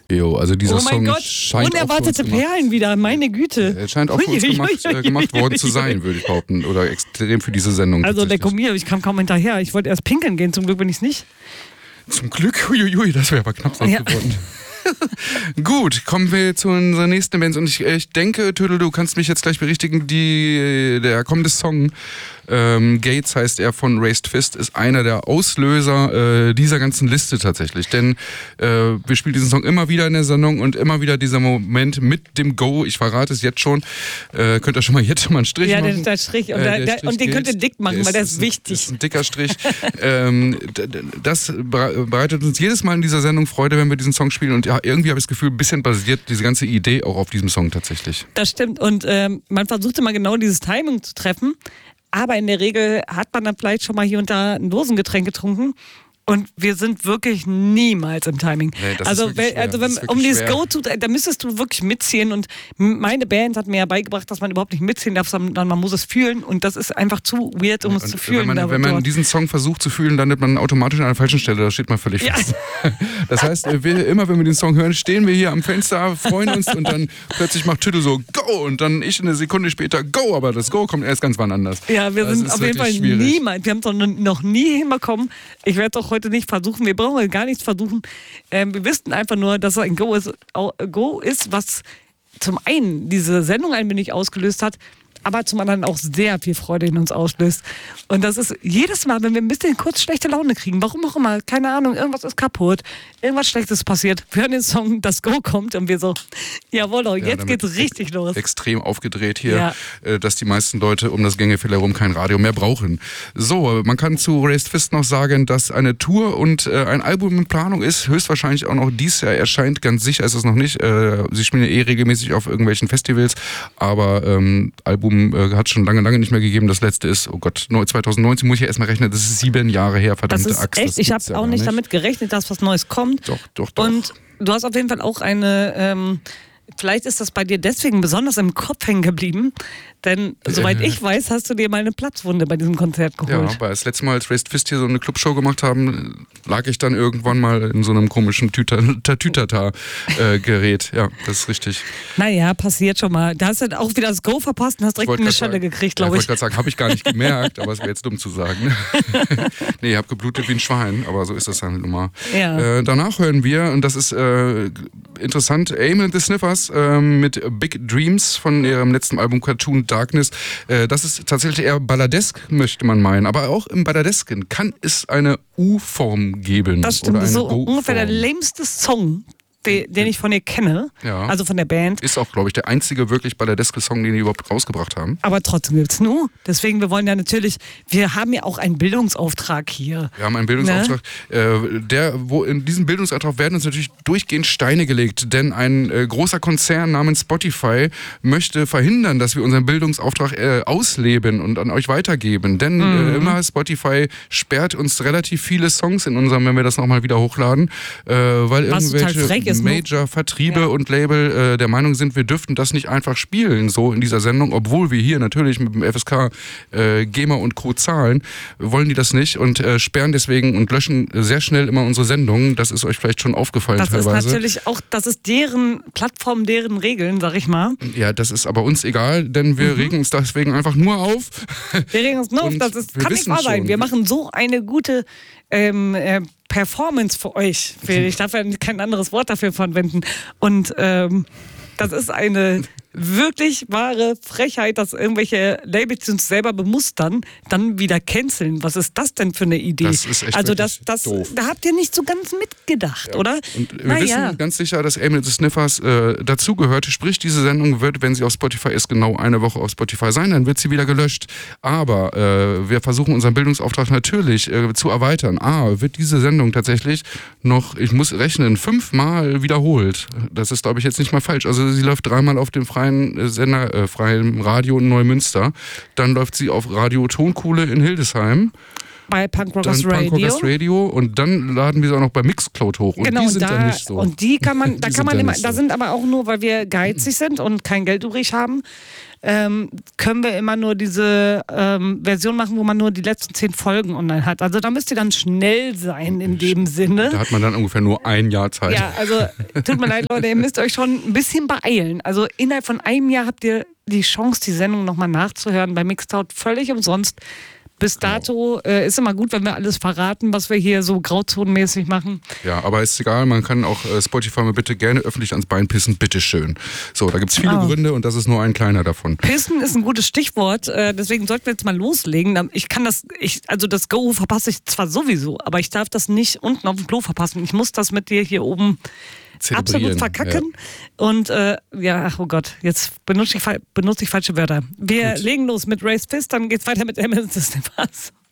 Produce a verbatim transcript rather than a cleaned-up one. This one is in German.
Jo, also dieser oh mein Song Gott, scheint unerwartete Perlen wieder, meine Güte. Er scheint auch für uns gemacht, äh, gemacht worden zu sein, würde ich behaupten. Oder extrem für diese Sendung. Also lecker mir, ich kam kaum hinterher. Ich wollte erst pinkeln gehen, zum Glück bin ich es nicht. Zum Glück? Uiuiui, das wäre aber knapp sonst ja. geworden. Gut, kommen wir zu unseren nächsten Bands. Und ich, ich denke, Tödel, du kannst mich jetzt gleich berichtigen, die, der kommende Song, ähm, Gates heißt er, von Raised Fist, ist einer der Auslöser äh, dieser ganzen Liste tatsächlich. Denn äh, wir spielen diesen Song immer wieder in der Sendung und immer wieder dieser Moment mit dem Go, ich verrate es jetzt schon, äh, könnt ihr schon mal jetzt schon mal einen Strich ja, machen. Ja, der, der Strich. Und, äh, der, der, und den könnt ihr dick machen, der weil der ist, ist wichtig. Das ist ein dicker Strich. ähm, das bereitet uns jedes Mal in dieser Sendung Freude, wenn wir diesen Song spielen. Und ja, irgendwie habe ich das Gefühl, ein bisschen basiert diese ganze Idee auch auf diesem Song tatsächlich. Das stimmt. Und ähm, man versucht immer genau dieses Timing zu treffen. Aber in der Regel hat man dann vielleicht schon mal hier und da ein Dosengetränk getrunken. Und wir sind wirklich niemals im Timing. Nee, das also, ist wirklich wenn, also wenn, schwer. um dieses schwer. Go zu, da müsstest du wirklich mitziehen. Und meine Band hat mir ja beigebracht, dass man überhaupt nicht mitziehen darf, sondern man muss es fühlen. Und das ist einfach zu weird, um und es zu fühlen. Wenn man, wenn man diesen Song versucht zu fühlen, landet man automatisch an einer falschen Stelle. Da steht man völlig ja. fest. Das heißt, wir, immer wenn wir den Song hören, stehen wir hier am Fenster, freuen uns und dann plötzlich macht Tüttel so Go und dann ich eine Sekunde später Go, aber das Go kommt erst ganz wann anders. Ja, wir das sind auf jeden Fall niemand. Wir haben es noch nie hinbekommen. Ich werde es auch heute nicht versuchen. Wir brauchen gar nichts versuchen. Ähm, wir wissen einfach nur, dass es ein Go ist, Go ist, was zum einen diese Sendung ein wenig ausgelöst hat, aber zum anderen auch sehr viel Freude in uns auslöst. Und das ist jedes Mal, wenn wir ein bisschen kurz schlechte Laune kriegen, warum auch immer, keine Ahnung, irgendwas ist kaputt, irgendwas Schlechtes passiert, wir hören den Song, das Go kommt und wir so, jawohl, ja, jetzt geht's richtig los. Extrem aufgedreht hier, ja. dass die meisten Leute um das Gängefeld herum kein Radio mehr brauchen. So, man kann zu Raised Fist noch sagen, dass eine Tour und äh, ein Album in Planung ist, höchstwahrscheinlich auch noch dieses Jahr erscheint, ganz sicher ist es noch nicht. Äh, sie spielen ja eh regelmäßig auf irgendwelchen Festivals, aber ähm, Album hat schon lange, lange nicht mehr gegeben. Das letzte ist, oh Gott, zwanzig neunzehn muss ich ja erstmal rechnen, das ist sieben Jahre her, verdammte das ist Axt. Echt, das ich habe ja auch nicht nicht damit gerechnet, dass was Neues kommt. Doch, doch, doch. Und du hast auf jeden Fall auch eine, ähm, vielleicht ist das bei dir deswegen besonders im Kopf hängen geblieben, denn soweit ich weiß, hast du dir mal eine Platzwunde bei diesem Konzert geholt. Ja, weil das letzte Mal, als Raised Fist hier so eine Clubshow gemacht haben, lag ich dann irgendwann mal in so einem komischen Tatütata-Gerät. Ja, das ist richtig. Naja, passiert schon mal. Da hast du auch wieder das Go verpasst und hast direkt eine Schelle gekriegt, glaube ja, ich. Ich wollte gerade sagen, habe ich gar nicht gemerkt, aber es wäre jetzt dumm zu sagen. Nee, ich habe geblutet wie ein Schwein, aber so ist das dann nun mal. Ja. Äh, danach hören wir, und das ist äh, interessant, Aim and the Sniffers äh, mit Big Dreams von ihrem letzten Album Cartoon Darkness. Äh, das ist tatsächlich eher balladesk, möchte man meinen. Aber auch im Balladesken kann es eine U-Form geben. Das stimmt, oder eine so Go-Form. ungefähr der lämste Song, den, den ich von ihr kenne, ja. also von der Band. Ist auch, glaube ich, der einzige wirklich balladeske Song, den die überhaupt rausgebracht haben. Aber trotzdem gibt es nur. Deswegen, wir wollen ja natürlich, wir haben ja auch einen Bildungsauftrag hier. Wir haben einen Bildungsauftrag. Ne? Äh, der, wo in diesem Bildungsauftrag werden uns natürlich durchgehend Steine gelegt, denn ein äh, großer Konzern namens Spotify möchte verhindern, dass wir unseren Bildungsauftrag äh, ausleben und an euch weitergeben. Denn mhm. äh, immer Spotify sperrt uns relativ viele Songs in unserem, wenn wir das nochmal wieder hochladen, äh, weil Was irgendwelche Major-Vertriebe ja. und Label äh, der Meinung sind, wir dürften das nicht einfach spielen, so in dieser Sendung, obwohl wir hier natürlich mit dem F S K äh, GEMA und Co. zahlen, wollen die das nicht und äh, sperren deswegen und löschen sehr schnell immer unsere Sendungen. Das ist euch vielleicht schon aufgefallen das teilweise. Das ist natürlich auch, das ist deren Plattform, deren Regeln, sag ich mal. Ja, das ist aber uns egal, denn wir mhm. regen uns deswegen einfach nur auf. Wir regen uns nur auf, das ist, kann nicht wahr sein. Wir machen so eine gute ähm, äh, Performance für euch. Ich darf ja kein anderes Wort dafür verwenden. Und ähm, das ist eine wirklich wahre Frechheit, dass irgendwelche Labels uns selber bemustern, dann wieder canceln. Was ist das denn für eine Idee? Das ist echt also das, das, doof. Da habt ihr nicht so ganz mitgedacht, ja. oder? Und wir Na wissen ja. ganz sicher, dass Aim and the Sniffers äh, dazugehört. Sprich, diese Sendung wird, wenn sie auf Spotify ist, genau eine Woche auf Spotify sein, dann wird sie wieder gelöscht. Aber äh, wir versuchen unseren Bildungsauftrag natürlich äh, zu erweitern. A, wird diese Sendung tatsächlich noch, ich muss rechnen, fünfmal wiederholt. Das ist, glaube ich, jetzt nicht mal falsch. Also sie läuft dreimal auf dem freien Sender, äh, freiem Radio in Neumünster. Dann läuft sie auf Radio Tonkuhle in Hildesheim. bei Punk Rockers dann Radio. Punk Rockers Radio und dann laden wir sie auch noch bei Mixcloud hoch und genau, die sind da, dann nicht so. Und die kann man, da Die kann sind man dann immer, nicht da so. sind aber auch nur, weil wir geizig sind und kein Geld übrig haben, ähm, können wir immer nur diese ähm, Version machen, wo man nur die letzten zehn Folgen online hat. Also da müsst ihr dann schnell sein in dem Sinne. Da hat man dann ungefähr nur ein Jahr Zeit. Ja, also tut mir leid, Leute, ihr müsst euch schon ein bisschen beeilen. Also innerhalb von einem Jahr habt ihr die Chance, die Sendung nochmal nachzuhören bei Mixcloud völlig umsonst. Bis dato äh, ist immer gut, wenn wir alles verraten, was wir hier so grauzonenmäßig machen. Ja, aber ist egal, man kann auch äh, Spotify mal bitte gerne öffentlich ans Bein pissen, bitteschön. So, da gibt es viele Oh. Gründe und das ist nur ein kleiner davon. Pissen ist ein gutes Stichwort, äh, deswegen sollten wir jetzt mal loslegen. Ich kann das, ich, also das Go verpasse ich zwar sowieso, aber ich darf das nicht unten auf dem Klo verpassen. Ich muss das mit dir hier oben absolut verkacken. Ja. Und äh, ja, ach oh Gott, jetzt benutze ich, benutze ich falsche Wörter. Wir Gut. legen los mit Raised Fist, dann geht's weiter mit Emerson System. Was?